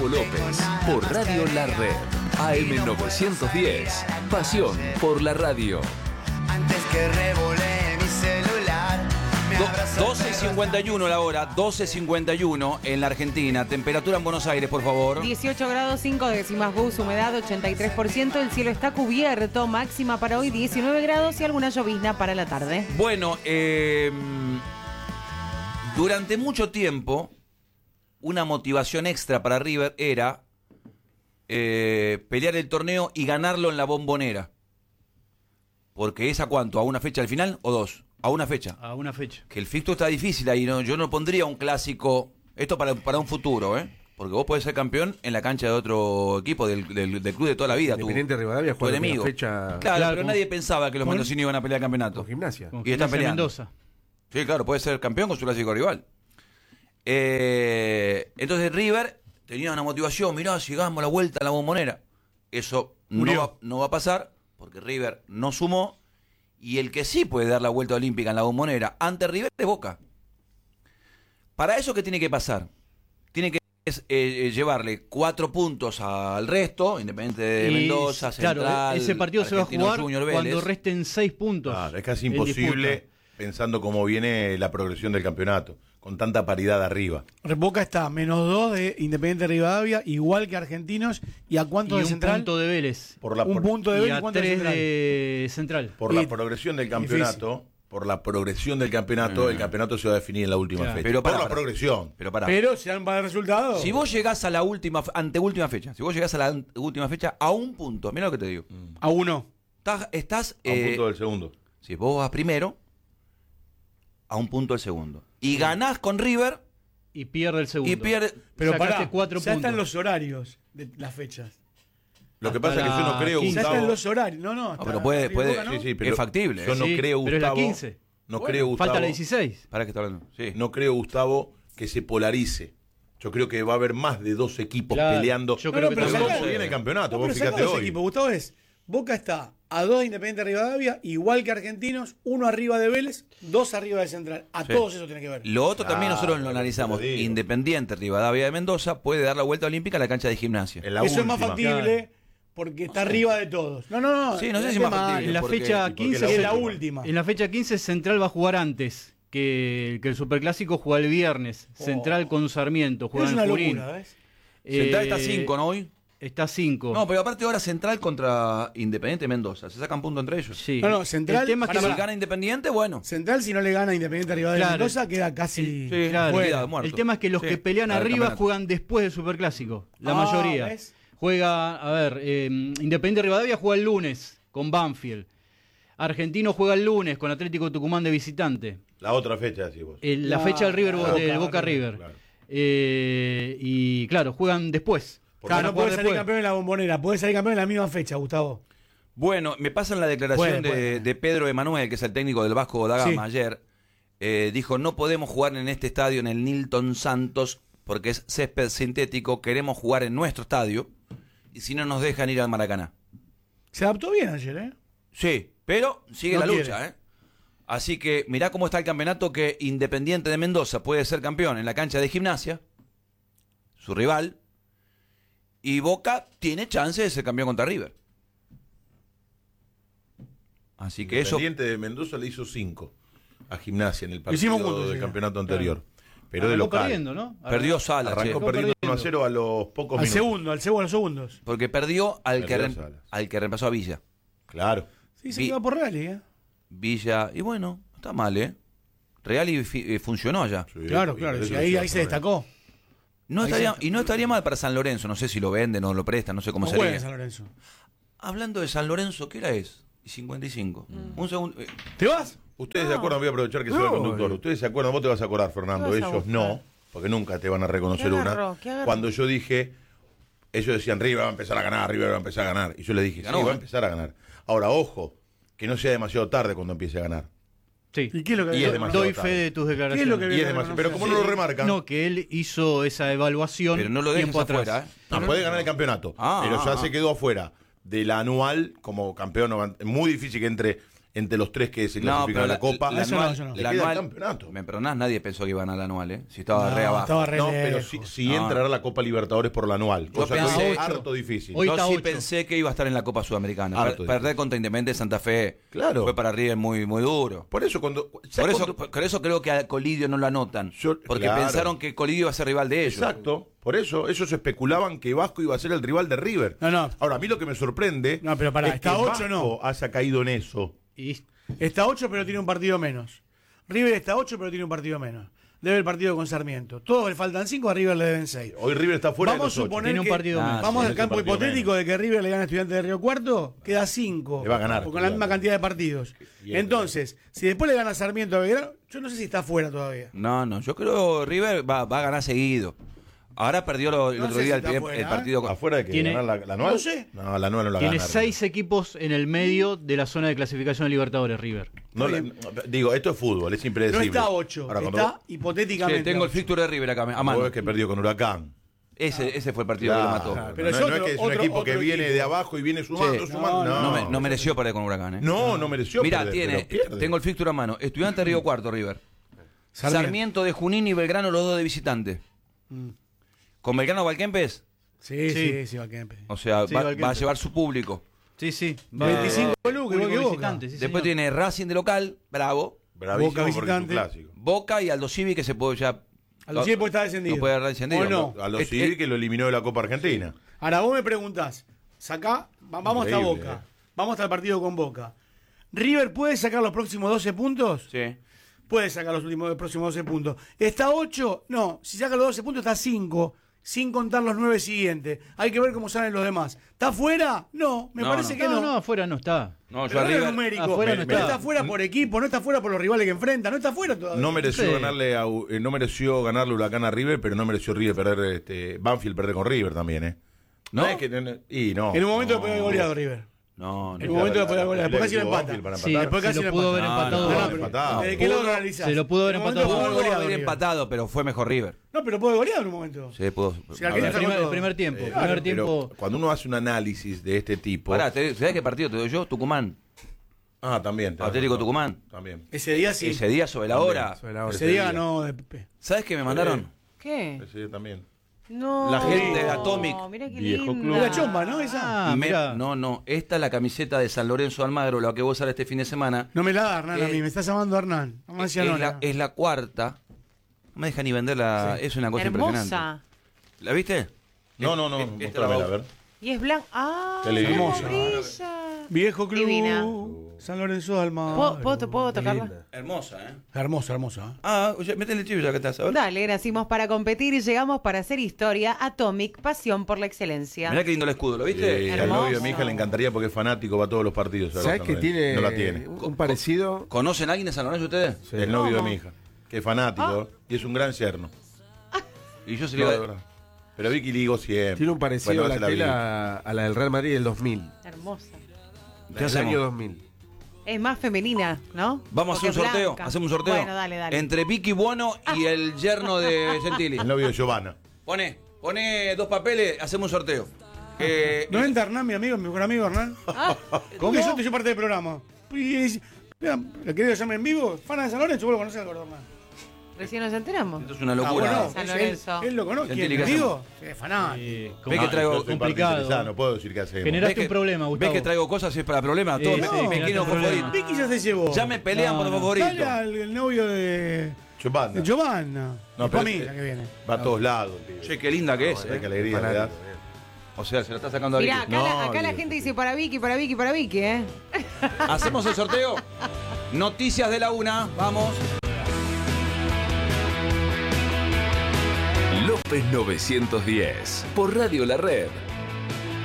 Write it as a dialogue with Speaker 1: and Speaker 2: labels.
Speaker 1: Gustavo López, por Radio La Red, AM910. Pasión por la radio.
Speaker 2: Antes que revolé mi celular.
Speaker 3: 12:51 la hora, 12:51 en la Argentina. Temperatura en Buenos Aires, por favor.
Speaker 4: 18 grados 5 décimas Gus, humedad 83%, el cielo está cubierto, máxima para hoy 19 grados y alguna llovizna para la tarde.
Speaker 3: Bueno, durante mucho tiempo, una motivación extra para River era pelear el torneo y ganarlo en la Bombonera. Porque ¿es a cuánto? ¿A una fecha al final o dos? A una fecha.
Speaker 5: A una fecha.
Speaker 3: Que el fixture está difícil ahí, ¿no? Yo no pondría un clásico, esto para un futuro, porque vos podés ser campeón en la cancha de otro equipo del club de toda la vida.
Speaker 6: Independiente Rivadavia
Speaker 3: tu
Speaker 6: juega
Speaker 3: enemigo.
Speaker 6: una fecha.
Speaker 3: Claro, pero nadie pensaba que los mendocinos iban a pelear el campeonato.
Speaker 6: Con Gimnasia.
Speaker 3: Y están peleando.
Speaker 5: Mendoza.
Speaker 3: Sí, claro, puede ser campeón con su clásico rival. Entonces River tenía una motivación, mirá, si ganamos la vuelta en la Bombonera. Eso no va a pasar, porque River no sumó, y el que sí puede dar la vuelta olímpica en la Bombonera ante River es Boca. Para eso, ¿qué tiene que pasar? Tiene que llevarle 4 puntos al resto, Independiente de Mendoza, Central.
Speaker 5: Claro, ese partido se va a jugar
Speaker 3: Junior,
Speaker 5: cuando resten 6 puntos.
Speaker 7: Claro, es casi imposible pensando cómo viene la progresión del campeonato, con tanta paridad arriba.
Speaker 8: Boca está -2 de Independiente Rivadavia, igual que Argentinos, ¿y a cuánto
Speaker 5: y
Speaker 8: de
Speaker 5: un
Speaker 8: Central?
Speaker 5: punto de Vélez.
Speaker 8: Un punto de Vélez
Speaker 5: y
Speaker 8: y
Speaker 5: a
Speaker 8: cuánto de
Speaker 5: 3
Speaker 8: Central.
Speaker 5: de Central.
Speaker 7: Por la progresión del campeonato, el campeonato se va a definir en la última fecha.
Speaker 3: Pero
Speaker 7: por la progresión.
Speaker 8: Pero se dan para el resultado.
Speaker 3: Si vos llegás a la anteúltima fecha, última fecha a un punto, mira lo que te digo.
Speaker 8: A uno.
Speaker 3: Estás
Speaker 7: a un punto del segundo.
Speaker 3: Si vos vas primero, a un punto del segundo. Y ganás con River.
Speaker 5: Y pierde el segundo.
Speaker 8: Pero pará,
Speaker 5: 4
Speaker 8: ya
Speaker 5: puntos.
Speaker 8: están los horarios de las fechas.
Speaker 7: Lo que pasa es que yo no creo,
Speaker 8: 15.
Speaker 7: Gustavo.
Speaker 8: Ya están los horarios. No,
Speaker 3: pero puede
Speaker 8: Boca, ¿no?
Speaker 7: Sí, pero
Speaker 3: es factible.
Speaker 7: Yo no creo,
Speaker 5: pero
Speaker 7: Gustavo.
Speaker 5: es la 15.
Speaker 7: No creo, Gustavo.
Speaker 5: Falta la 16.
Speaker 3: ¿Para qué está hablando? Sí.
Speaker 7: No creo, Gustavo, que se polarice. Yo creo que va a haber más de 2 equipos peleando.
Speaker 5: Yo creo que
Speaker 7: pero
Speaker 5: también.
Speaker 7: ¿cómo viene el campeonato? Vos
Speaker 8: pero
Speaker 7: fíjate
Speaker 8: sacá los
Speaker 7: hoy.
Speaker 8: equipos. Gustavo, Boca está a 2 de Independiente Rivadavia, igual que Argentinos, 1 arriba de Vélez, 2 arriba de Central. A todos eso tiene que ver.
Speaker 3: Lo otro también nosotros lo analizamos.
Speaker 7: te digo.
Speaker 3: Independiente Rivadavia de Mendoza puede dar la vuelta olímpica a la cancha de Gimnasia.
Speaker 8: Eso es más factible porque está arriba de todos. No.
Speaker 3: Sí, no sé si es más factible.
Speaker 5: En la fecha 15
Speaker 8: es la última.
Speaker 5: En la fecha 15 Central va a jugar antes que el Superclásico, juega el viernes. Central con Sarmiento, juega
Speaker 8: Es
Speaker 5: en
Speaker 8: una
Speaker 5: Junín.
Speaker 8: locura, ¿ves?
Speaker 3: Central está 5, ¿no? Hoy.
Speaker 5: Está 5.
Speaker 3: No, pero aparte ahora Central contra Independiente Mendoza. Se sacan puntos entre ellos.
Speaker 5: Sí.
Speaker 8: No, Central.
Speaker 5: El tema es que
Speaker 3: Si gana Independiente, bueno.
Speaker 8: Central, si no le gana a Independiente Rivadavia de
Speaker 5: Claro.
Speaker 8: Mendoza, queda casi.
Speaker 3: Sí,
Speaker 5: Claro,
Speaker 3: queda muerto.
Speaker 5: el tema es que los que pelean
Speaker 3: Al
Speaker 5: arriba
Speaker 3: campeonato.
Speaker 5: juegan después del Superclásico. La
Speaker 8: Ah,
Speaker 5: mayoría.
Speaker 8: ¿ves?
Speaker 5: Juega, Independiente Rivadavia juega el lunes con Banfield. Argentino juega el lunes con Atlético Tucumán de visitante.
Speaker 7: La otra fecha, decís vos.
Speaker 5: La fecha del River, del Boca
Speaker 8: Boca
Speaker 5: River.
Speaker 7: Claro.
Speaker 5: Y claro, juegan después.
Speaker 8: Claro,
Speaker 5: Van a
Speaker 8: no puede
Speaker 5: jugar
Speaker 8: salir
Speaker 5: después.
Speaker 8: campeón en la Bombonera, puede salir campeón en la misma fecha, Gustavo.
Speaker 3: Bueno, me pasan la declaración
Speaker 8: Puede.
Speaker 3: de Pedro Emanuel, que es el técnico del Vasco da Gama,
Speaker 8: Sí.
Speaker 3: ayer. Dijo, no podemos jugar en este estadio, en el Nilton Santos, porque es césped sintético, queremos jugar en nuestro estadio, y si no nos dejan ir al Maracaná.
Speaker 8: Se adaptó bien ayer, ¿eh?
Speaker 3: Sí, pero sigue
Speaker 8: No
Speaker 3: la
Speaker 8: quiere.
Speaker 3: lucha, Así que mirá cómo está el campeonato, que Independiente de Mendoza puede ser campeón en la cancha de Gimnasia, su rival, y Boca tiene chance de ser campeón contra River. Así que eso...
Speaker 7: Independiente de Mendoza le hizo 5 a Gimnasia en el
Speaker 8: Hicimos
Speaker 7: partido
Speaker 8: juntos,
Speaker 7: del
Speaker 8: sí.
Speaker 7: campeonato anterior. Pero de
Speaker 5: Arrancó
Speaker 7: local.
Speaker 5: perdiendo, ¿no?
Speaker 3: Perdió Sala,
Speaker 7: Arrancó
Speaker 3: che.
Speaker 7: perdiendo 1-0 a los pocos
Speaker 8: Al
Speaker 7: minutos.
Speaker 8: segundo, a los segundos.
Speaker 3: Porque perdió al
Speaker 7: Perdió
Speaker 3: que
Speaker 7: Salas.
Speaker 3: al que reemplazó a Villa.
Speaker 7: Claro.
Speaker 8: Sí, se iba por Rally, ¿eh?
Speaker 3: Villa, y bueno, no está mal, Real y funcionó ya.
Speaker 7: Sí,
Speaker 8: Claro,
Speaker 7: y
Speaker 8: claro,
Speaker 7: por
Speaker 8: sí,
Speaker 7: eso
Speaker 8: ahí
Speaker 7: decía
Speaker 8: se destacó.
Speaker 3: No estaría mal para San Lorenzo, no sé si lo venden o lo prestan, no sé cómo
Speaker 8: No
Speaker 3: sería.
Speaker 8: juega en San Lorenzo.
Speaker 3: Hablando de San Lorenzo, ¿qué hora es? Y 55. Un segundo.
Speaker 8: ¿Te vas?
Speaker 7: Ustedes se acuerdan, voy a aprovechar que soy el conductor. Ustedes se acuerdan, vos te vas a acordar, Fernando,
Speaker 4: ¿Qué vas a
Speaker 7: ellos
Speaker 4: buscar?
Speaker 7: no, porque nunca te van a reconocer
Speaker 4: ¿Qué
Speaker 7: una.
Speaker 4: agarró? ¿Qué agarró?
Speaker 7: Cuando yo dije, ellos decían, River va a empezar a ganar, River va a empezar a ganar. Y yo les dije,
Speaker 3: Ganó,
Speaker 7: sí, va a
Speaker 3: ¿eh?
Speaker 7: empezar a ganar. Ahora, ojo, que no sea demasiado tarde cuando empiece a ganar.
Speaker 5: Sí.
Speaker 8: ¿Y qué es lo que
Speaker 7: Y es demasiado
Speaker 5: Doy
Speaker 7: tarde.
Speaker 5: fe de tus
Speaker 8: ¿Qué es lo
Speaker 5: declaraciones.
Speaker 8: que
Speaker 7: Y es
Speaker 8: viene
Speaker 7: demasiado.
Speaker 8: a
Speaker 7: Pero como no lo remarcan,
Speaker 5: No, que él hizo esa evaluación
Speaker 3: Pero no lo dejes
Speaker 5: tiempo atrás.
Speaker 3: afuera,
Speaker 7: no puede ganar el campeonato. Pero ya se quedó afuera de la anual como campeón. Es muy difícil que entre entre los 3 que se
Speaker 3: No,
Speaker 7: clasifican
Speaker 3: pero
Speaker 7: a la Copa.
Speaker 3: la
Speaker 8: Eso no,
Speaker 3: anual,
Speaker 8: eso no.
Speaker 7: Le
Speaker 3: la
Speaker 7: queda el
Speaker 3: anual-
Speaker 7: campeonato.
Speaker 3: me perdonás, nadie pensó que iba a ganar la anual, ¿eh? Si estaba re
Speaker 8: No,
Speaker 3: abajo.
Speaker 8: estaba re
Speaker 7: No, pero
Speaker 8: lejos.
Speaker 7: sí
Speaker 3: No.
Speaker 7: entrará la Copa Libertadores por la anual. Cosa que
Speaker 3: pensé-
Speaker 7: hoy es harto difícil.
Speaker 5: Hoy
Speaker 3: Yo
Speaker 5: está
Speaker 3: sí
Speaker 5: 8.
Speaker 3: pensé que iba a estar en la Copa Sudamericana.
Speaker 7: Harto
Speaker 3: Perder
Speaker 7: difícil.
Speaker 3: contra Independiente de Santa Fe
Speaker 7: Claro.
Speaker 3: fue para River muy, muy duro.
Speaker 7: Por eso
Speaker 3: Por eso creo que a Colidio no lo anotan. Porque
Speaker 7: Claro.
Speaker 3: pensaron que Colidio iba a ser rival de ellos.
Speaker 7: Exacto. Por eso, ellos especulaban que Vasco iba a ser el rival de River.
Speaker 8: No.
Speaker 7: Ahora, a mí lo que me sorprende
Speaker 8: No, pero pará,
Speaker 7: es
Speaker 8: está
Speaker 7: que
Speaker 8: 8
Speaker 7: Vasco
Speaker 8: no.
Speaker 7: haya caído en eso.
Speaker 5: Y
Speaker 8: Está 8, pero tiene un partido menos. River está 8, pero tiene un partido menos. Debe el partido con Sarmiento. Todos le faltan 5, a River le deben 6.
Speaker 7: Hoy River está fuera
Speaker 8: Vamos
Speaker 7: de
Speaker 8: a
Speaker 7: los 8.
Speaker 8: suponer
Speaker 5: Tiene un
Speaker 8: que
Speaker 5: partido menos.
Speaker 8: vamos
Speaker 7: Sí,
Speaker 8: al
Speaker 7: es
Speaker 8: campo
Speaker 7: un partido
Speaker 8: hipotético
Speaker 7: menos.
Speaker 8: de que River le gana a Estudiantes de Río Cuarto, queda 5.
Speaker 7: Le va a ganar
Speaker 8: Con la misma
Speaker 7: Estudiantes.
Speaker 8: cantidad de partidos.
Speaker 7: Bien.
Speaker 8: Entonces, si después le gana Sarmiento a Belgrano, yo no sé si está fuera todavía.
Speaker 3: No, yo creo River va a ganar seguido. Ahora perdió el
Speaker 8: No
Speaker 3: otro
Speaker 8: sé
Speaker 3: día
Speaker 8: si está fuera,
Speaker 3: el partido con...
Speaker 7: ¿Afuera de que
Speaker 5: Tiene-
Speaker 7: ganar la anual?
Speaker 8: No sé.
Speaker 7: No, la anual no la
Speaker 5: tiene
Speaker 7: gana.
Speaker 5: 6 equipos en el medio de la zona de clasificación de Libertadores, River.
Speaker 7: No, digo, esto es fútbol, es
Speaker 8: No
Speaker 7: impredecible.
Speaker 8: está 8,
Speaker 7: Ahora, cuando
Speaker 8: está
Speaker 7: vos-
Speaker 8: hipotéticamente.
Speaker 3: Tengo el
Speaker 8: 8.
Speaker 3: fixture de River acá a
Speaker 7: vos
Speaker 3: mano.
Speaker 7: ves que perdió con Huracán.
Speaker 3: Ese fue el partido que lo mató.
Speaker 7: Claro,
Speaker 8: Pero
Speaker 7: no,
Speaker 8: es
Speaker 7: no
Speaker 8: otro-
Speaker 7: es que es un
Speaker 8: otro-
Speaker 7: equipo que
Speaker 8: otro
Speaker 7: viene
Speaker 8: equipo.
Speaker 7: de abajo y viene sumando,
Speaker 3: Sí.
Speaker 7: sumando.
Speaker 3: No mereció perder con Huracán, ¿eh?
Speaker 7: No mereció
Speaker 3: Mira,
Speaker 7: perder, pero pierde.
Speaker 3: tengo el fixture a mano. Estudiante de Río Cuarto, River. Sarmiento de Junín y Belgrano, los dos de visitante. Con Belgrano Valquempes,
Speaker 8: Sí, va Kempe.
Speaker 3: o sea,
Speaker 5: Sí,
Speaker 3: va a
Speaker 5: Valquempes.
Speaker 3: llevar su público.
Speaker 5: Sí.
Speaker 8: 25 lucas, igual que Boca.
Speaker 5: visitante, sí,
Speaker 3: Después
Speaker 5: señor.
Speaker 3: tiene Racing de local, bravo.
Speaker 7: Bravísimo
Speaker 8: Boca
Speaker 7: porque es un
Speaker 8: visitante.
Speaker 7: clásico.
Speaker 3: Boca y Aldo Civi, que se puede ya...
Speaker 8: A los 100 está descendido.
Speaker 3: No puede haber descendido.
Speaker 8: ¿O no?
Speaker 7: A los Civi que lo eliminó de la Copa Argentina.
Speaker 8: Ahora vos me preguntás, vamos hasta
Speaker 7: Increíble,
Speaker 8: Boca. Vamos hasta el partido con Boca. ¿River puede sacar los próximos 12 puntos?
Speaker 3: Sí.
Speaker 8: Puede sacar los próximos 12 puntos. ¿Está 8? No, si saca los 12 puntos está 5, sin contar los 9 siguientes. Hay que ver cómo salen los demás. ¿Está fuera? No, me
Speaker 3: No,
Speaker 8: parece
Speaker 3: no.
Speaker 8: que no.
Speaker 5: No, afuera no está.
Speaker 3: No, yo
Speaker 8: Pero no es
Speaker 3: arriba...
Speaker 8: numérico.
Speaker 5: afuera no
Speaker 8: no
Speaker 5: está.
Speaker 8: está fuera por equipo, no está fuera por los rivales que enfrenta, no está fuera todavía.
Speaker 7: No mereció
Speaker 5: Sí.
Speaker 7: no mereció ganarle Huracán a River, pero no mereció River perder, Banfield perder con River también, ¿eh?
Speaker 3: ¿No?
Speaker 7: es que, y no.
Speaker 8: En un momento
Speaker 7: no.
Speaker 8: después de goleado River.
Speaker 3: No,
Speaker 8: En un momento después de goleado. Después casi lo
Speaker 7: Tuvo
Speaker 8: empata.
Speaker 7: Banfield para
Speaker 5: Sí,
Speaker 7: empatar.
Speaker 8: Después
Speaker 5: se
Speaker 8: casi
Speaker 5: lo
Speaker 8: lo
Speaker 5: pudo haber
Speaker 8: empata.
Speaker 5: empatado.
Speaker 8: No,
Speaker 5: Banfield.
Speaker 8: pero
Speaker 7: Empatado.
Speaker 8: ¿desde qué lado lo analizás?
Speaker 5: Se lo pudo haber
Speaker 8: En un
Speaker 5: empatado.
Speaker 8: momento
Speaker 3: Pudo
Speaker 8: pudo goleado
Speaker 3: haber
Speaker 8: River.
Speaker 3: empatado, pero fue mejor River.
Speaker 8: No, pero puede goleado en un momento.
Speaker 3: Sí, pudo.
Speaker 8: Si
Speaker 3: A
Speaker 8: alguien
Speaker 3: ver.
Speaker 8: está-
Speaker 5: El primer tiempo.
Speaker 8: Claro,
Speaker 5: primer tiempo.
Speaker 7: Pero cuando uno hace un análisis de este tipo.
Speaker 3: Pará, ¿sabés qué partido te doy yo? Tucumán.
Speaker 7: También.
Speaker 3: Atlético Tucumán.
Speaker 7: También.
Speaker 8: Ese día sí.
Speaker 3: Ese día sobre la hora.
Speaker 8: Ese día ganó de Pepe.
Speaker 3: ¿Sabes qué me mandaron?
Speaker 4: ¿Qué?
Speaker 7: Ese día también.
Speaker 4: No.
Speaker 3: La gente de Atomic.
Speaker 4: Mirá qué
Speaker 7: Viejo
Speaker 4: linda.
Speaker 7: club.
Speaker 8: La chomba, ¿no? Esa.
Speaker 5: Mirá.
Speaker 3: No. Esta es la camiseta de San Lorenzo de Almagro, la que voy a usar este fin de semana.
Speaker 8: No me la da Hernán a mí,
Speaker 3: Eh,
Speaker 8: me está llamando Hernán. No me decía no, no.
Speaker 3: Es la cuarta. No me deja ni venderla. Es una cosa impresionante.
Speaker 4: Hermosa.
Speaker 3: ¿La viste?
Speaker 7: No,
Speaker 3: Esta
Speaker 7: mostrámela,
Speaker 3: la-
Speaker 7: a ver.
Speaker 4: Y es blanca. ¡Ah!
Speaker 7: Qué lindo.
Speaker 8: Hermosa.
Speaker 4: brilla.
Speaker 8: Viejo club.
Speaker 4: Divina.
Speaker 8: San Lorenzo de Almagro.
Speaker 4: ¿Puedo tocarla?
Speaker 3: Hermosa, ¿eh?
Speaker 8: Hermosa, hermosa.
Speaker 3: Oye, métele el chivo ya que estás, a ver.
Speaker 4: Dale, nacimos para competir y llegamos para hacer historia. Atomic, pasión por la excelencia.
Speaker 3: Mirá qué lindo el escudo, ¿lo viste?
Speaker 7: Al
Speaker 4: Hermoso.
Speaker 7: novio de mi hija le encantaría porque es fanático, va a todos los partidos. ahora
Speaker 6: ¿Sabes que
Speaker 7: también.
Speaker 6: tiene
Speaker 7: No la tiene.
Speaker 6: un parecido?
Speaker 3: ¿Conocen a alguien de San Lorenzo ustedes?
Speaker 7: El novio de
Speaker 4: ¿Cómo?
Speaker 7: mi hija, que es fanático y es un gran yerno.
Speaker 3: Y yo se
Speaker 7: No,
Speaker 3: le
Speaker 7: de
Speaker 3: iba
Speaker 7: verdad. Pero Vicky le digo siempre.
Speaker 6: Tiene un parecido
Speaker 7: Bueno,
Speaker 6: la
Speaker 7: se la vi.
Speaker 6: tela a la del Real Madrid del 2000.
Speaker 4: Hermosa.
Speaker 3: ¿Qué
Speaker 6: Del
Speaker 3: hacemos?
Speaker 6: año 2000.
Speaker 4: Es más femenina, ¿no?
Speaker 3: Vamos a
Speaker 4: Porque
Speaker 3: hacer un
Speaker 4: es
Speaker 3: sorteo.
Speaker 4: blanca.
Speaker 3: Hacemos un sorteo.
Speaker 4: Bueno, dale.
Speaker 3: Entre Vicky Buono y el yerno de Gentili.
Speaker 7: El novio de Giovanna.
Speaker 3: Pone 2 papeles, hacemos un sorteo.
Speaker 8: ¿No entra Hernán, mi amigo, mi mejor amigo Hernán? ¿Cómo? Que yo te soy parte del programa. Y mira, ¿le querés llamarme en vivo? ¿Fana de San Lorenzo? Vos lo conocés al gordo Hernán.
Speaker 4: Recién nos enteramos.
Speaker 3: Esto es una locura.
Speaker 8: bueno,
Speaker 4: San
Speaker 8: es
Speaker 4: Lorenzo.
Speaker 8: Él lo conoce.
Speaker 3: Gentili,
Speaker 8: ¿Quién,
Speaker 3: ¿qué
Speaker 8: mi amigo? Es fanático.
Speaker 3: Ve que traigo
Speaker 7: yo soy
Speaker 5: complicado.
Speaker 7: parte interesada, no puedo decir qué hacemos.
Speaker 5: Generaste un problema, Gustavo.
Speaker 3: ¿Ves que traigo cosas y es para problemas? Todos
Speaker 5: Sí,
Speaker 3: me,
Speaker 5: sí,
Speaker 3: me
Speaker 5: generaste
Speaker 3: quieren
Speaker 5: un problema.
Speaker 3: favoritos.
Speaker 8: Vicky ya se llevó.
Speaker 3: Ya me pelean
Speaker 5: No,
Speaker 3: por los
Speaker 5: no.
Speaker 3: favoritos.
Speaker 8: Dale al novio de
Speaker 7: Giovanna.
Speaker 8: Giovanna.
Speaker 7: No,
Speaker 8: No,
Speaker 7: pero
Speaker 8: mí
Speaker 7: es-
Speaker 8: la que viene.
Speaker 7: Va a todos lados. el pibe.
Speaker 3: Che, qué linda que es.
Speaker 7: ¿Sabés qué alegría le da?
Speaker 3: O sea, se lo está sacando a
Speaker 4: Mirá,
Speaker 3: Vicky.
Speaker 4: acá,
Speaker 7: No,
Speaker 4: acá la
Speaker 7: Dios.
Speaker 4: gente dice para Vicky, ¿eh?
Speaker 3: ¿Hacemos el sorteo? Noticias de la una. Vamos.
Speaker 1: López 910 por Radio La Red.